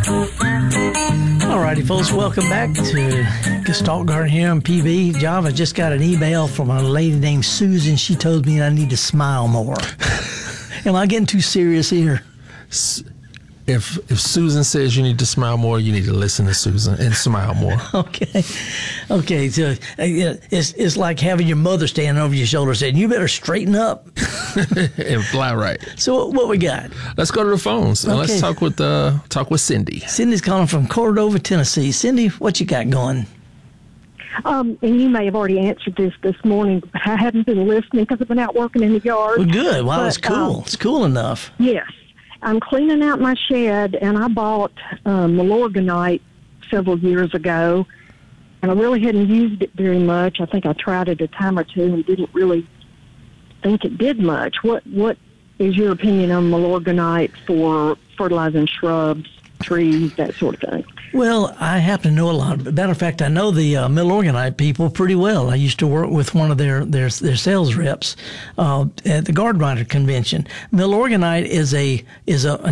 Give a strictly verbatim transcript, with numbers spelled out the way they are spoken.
All righty, folks, welcome back to Gestalt Garden here on P B. Java, just got an email from a lady named Susan. She told me I need to smile more. Am I getting too serious here? If if Susan says you need to smile more, you need to listen to Susan and smile more. Okay. Okay, so uh, it's, it's like having your mother standing over your shoulder saying, you better straighten up. And fly right. So what we got? Let's go to the phones and Okay. let's talk with uh, talk with Cindy. Cindy's calling from Cordova, Tennessee. Cindy, what you got going? Um, and you may have already answered this this morning, but I haven't been listening because I've been out working in the yard. Well, good. Wow, it's But, cool. um, It's cool enough. Yes. I'm cleaning out my shed, and I bought um, Milorganite several years ago, and I really hadn't used it very much. I think I tried it a time or two and didn't really think it did much. What What is your opinion on Milorganite for fertilizing shrubs, trees, that sort of thing? Well, I happen to know a lot. Matter of fact, I know the uh, Milorganite people pretty well. I used to work with one of their their, their sales reps uh, at the Garden Writer Convention. Milorganite is a is a